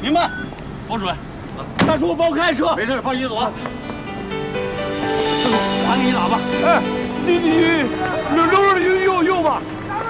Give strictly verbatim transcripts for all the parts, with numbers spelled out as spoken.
明白，方主任。大叔，帮我开车。 没事，放心走。 还给你喇叭。哎，你你溜溜溜右右吧。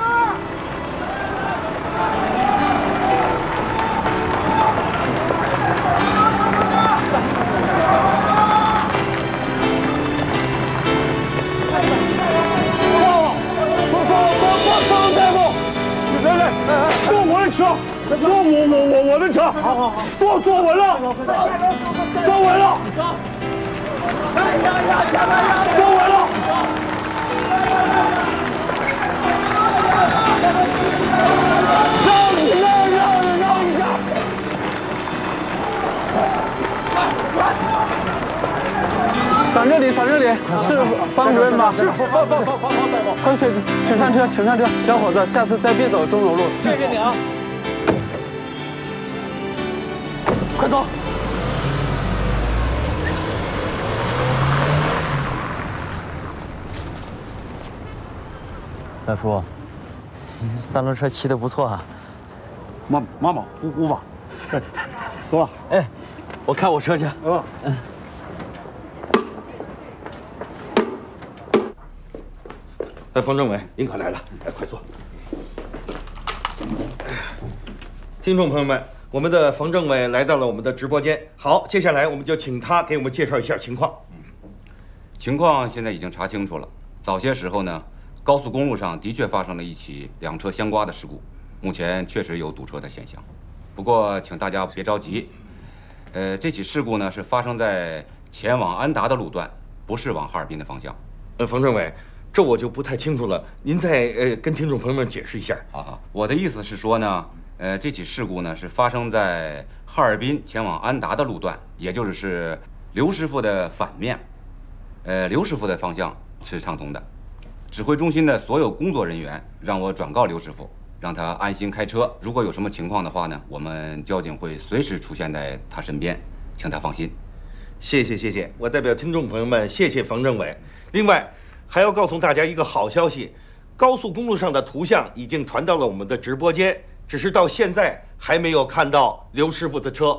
坐我的车，坐我我我我的车，好好好，坐坐稳了，坐稳了，坐稳了，让让让让一下， 上这里，上这里，是方主任吗？ 是，方方方方方大夫， 快请请上车，请上车，小伙子，下次再别走钟楼路。 谢谢你啊！快走！ 大叔，三轮车骑得不错啊， 马马马虎虎吧。走了。 哎，我开我车去。 嗯嗯。 哎，方政委，您可来了！哎，快坐。听众朋友们，我们的冯政委来到了我们的直播间。好，接下来我们就请他给我们介绍一下情况。 情况现在已经查清楚了。早些时候呢，高速公路上的确发生了一起两车相刮的事故，目前确实有堵车的现象。不过，请大家别着急。呃，这起事故呢是发生在前往安达的路段，不是往哈尔滨的方向。 呃，冯政委。 这我就不太清楚了，您再呃跟听众朋友们解释一下。 好好，我的意思是说呢，呃，这起事故呢是发生在哈尔滨前往安达的路段，也就是是刘师傅的反面，呃，刘师傅的方向是畅通的。指挥中心的所有工作人员让我转告刘师傅，让他安心开车。如果有什么情况的话呢，我们交警会随时出现在他身边，请他放心。 谢谢谢谢，我代表听众朋友们谢谢冯政委。另外。 还要告诉大家一个好消息，高速公路上的图像已经传到了我们的直播间，只是到现在还没有看到刘师傅的车。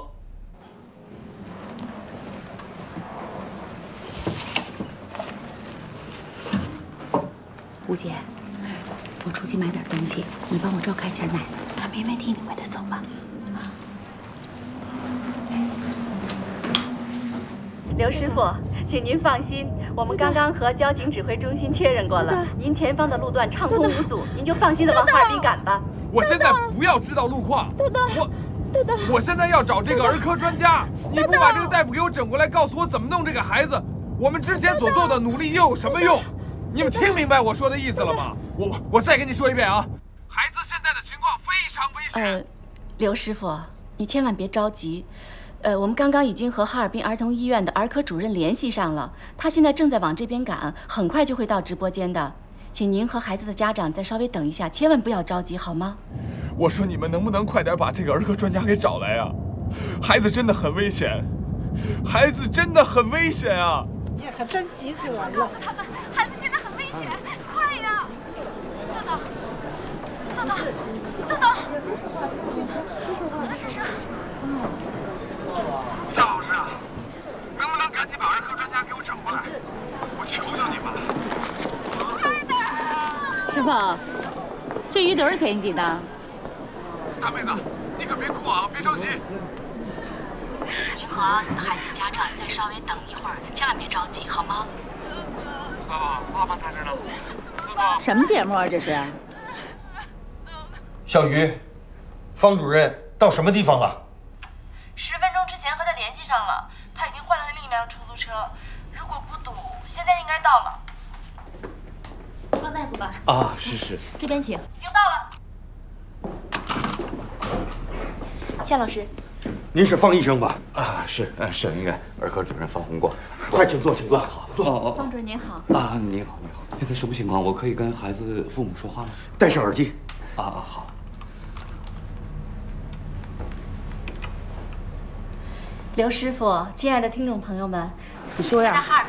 吴姐，我出去买点东西，你帮我照看一下奶奶。啊，没问题，你快点走吧。 刘师傅，请您放心。 我们刚刚和交警指挥中心确认过了，您前方的路段畅通无阻，您就放心的往哈尔滨赶吧。 我现在不要知道路况， 豆豆， 我， 豆豆， 我现在要找这个儿科专家。你不把这个大夫给我整过来，告诉我怎么弄这个孩子，我们之前所做的努力又有什么用？你们听明白我说的意思了吗？我我再跟你说一遍啊，孩子现在的情况非常危险。 呃，刘师傅，你千万别着急。 呃，我们刚刚已经和哈尔滨儿童医院的儿科主任联系上了，他现在正在往这边赶，很快就会到直播间的。请您和孩子的家长再稍微等一下，千万不要着急，好吗？ 我说你们能不能快点把这个儿科专家给找来啊？孩子真的很危险，孩子真的很危险啊！ 你可真急死人了！ 他们孩子现在很危险，快呀！豆豆，豆豆，豆豆，是是。 夏老师啊，能不能赶紧把儿科专家给我找过来？我求求你们了！ 快点！ 师傅，这鱼多少钱一斤呢？ 大妹子，你可别哭啊，别着急。 您和孩子家长再稍微等一会儿，千万别着急，好吗？ 爸爸，爸爸在这呢。哥哥， 什么节目啊？这是？ 小鱼，方主任到什么地方了？ 十分钟之前和他联系上了，他已经换了另一辆出租车。如果不堵，现在应该到了。方大夫吧？ 啊，是是。 这边请。已经到了。夏老师， 您是方医生吧？ 啊，是，嗯，省医院儿科主任方红光。 快请坐，请坐。 好， 坐。 哦哦。 方主任您好。 啊，您好，您好。现在什么情况？我可以跟孩子父母说话吗？ 戴上耳机。 啊啊，好。 刘师傅，亲爱的听众朋友们， 你说呀， 在哈尔